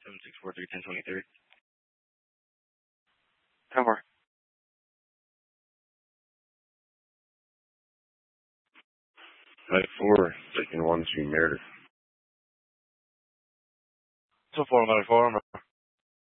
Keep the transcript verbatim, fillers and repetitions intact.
seven six four three ten twenty three. ten four. Night four, taking one to Meredith. two four, nine four.